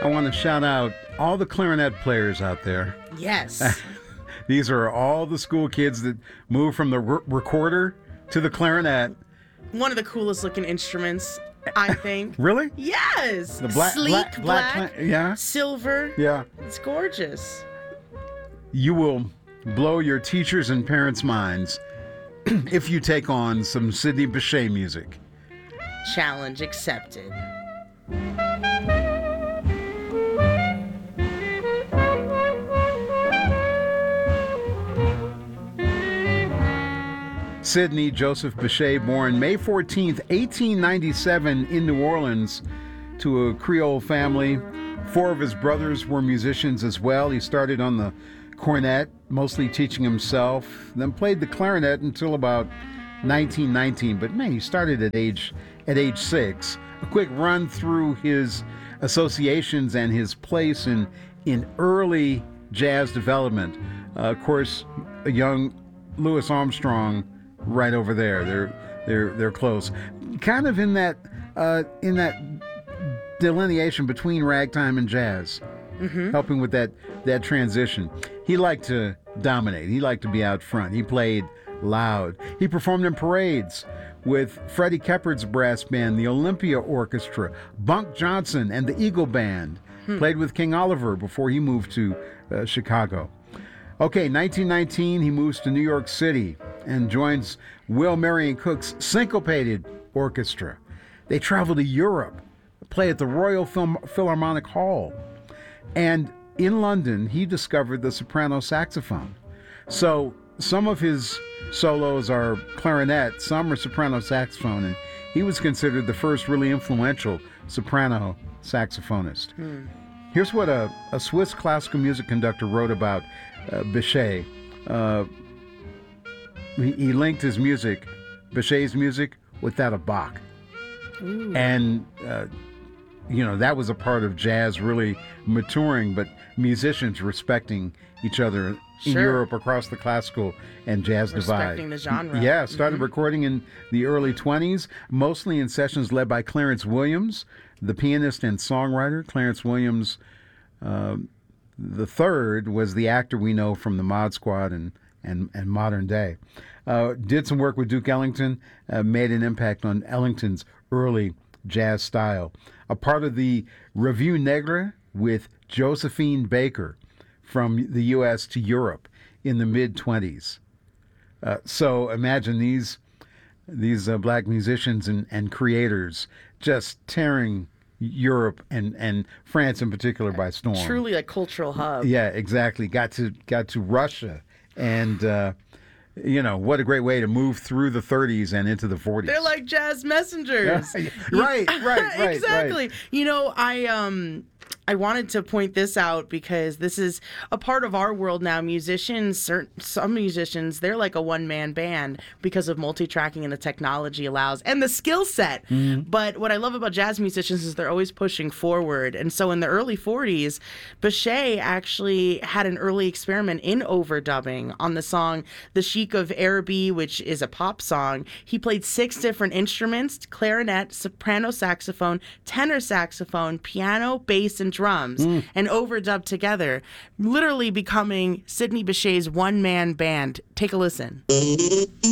I want to shout out all the clarinet players out there. Yes. These are all the school kids that moved from the recorder to the clarinet. One of the coolest looking instruments, I think. Really? Yes. The black, Sleek, black, yeah, silver. yeah. It's gorgeous. You will blow your teachers' and parents' minds if you take on some Sidney Bechet music. Challenge accepted. Sidney Joseph Bechet, born May 14th, 1897 in New Orleans to a Creole family. 4 of his brothers were musicians as well. He started on the cornet, mostly teaching himself, then played the clarinet until about 1919. But man, he started at age 6. A quick run through his associations and his place in early jazz development. Of course, a young Louis Armstrong right over there. They're close. Kind of in that delineation between ragtime and jazz. Mm-hmm. Helping with that transition. He liked to dominate. He liked to be out front. He played loud. He performed in parades with Freddie Keppard's brass band, the Olympia Orchestra, Bunk Johnson, and the Eagle Band. Played with King Oliver before he moved to Chicago. Okay, 1919, he moves to New York City and joins Will Marion Cook's Syncopated Orchestra. They travel to Europe, play at the Royal Philharmonic Hall. And in London, he discovered the soprano saxophone. So some of his solos are clarinet, some are soprano saxophone, and he was considered the first really influential soprano saxophonist. Here's what a Swiss classical music conductor wrote about Bechet. He linked his music, Bechet's music, with that of Bach. Ooh. And that was a part of jazz really maturing, but musicians respecting each other in Europe across the classical and jazz divide. Respecting the genre. Yeah, started recording in the early 20s, mostly in sessions led by Clarence Williams, the pianist and songwriter. Clarence Williams the third was the actor we know from the Mod Squad and Modern Day. Did some work with Duke Ellington, made an impact on Ellington's early jazz style. A part of the Revue Negre with Josephine Baker from the U.S. to Europe in the mid-20s. So imagine these black musicians and creators just tearing Europe and France in particular by storm. Truly a cultural hub. Yeah, exactly. Got to Russia, and what a great way to move through the 30s and into the 40s. They're like jazz messengers. Right. Exactly. Right. I wanted to point this out because this is a part of our world now. Some musicians, they're like a one-man band because of multi-tracking and the technology allows and the skill set. Mm-hmm. But what I love about jazz musicians is they're always pushing forward. And so in the early 40s, Bechet actually had an early experiment in overdubbing on the song The Sheik of Araby, which is a pop song. He played 6 different instruments: clarinet, soprano saxophone, tenor saxophone, piano, bass, and drums, and overdubbed together, literally becoming Sidney Bechet's one-man band. Take a listen.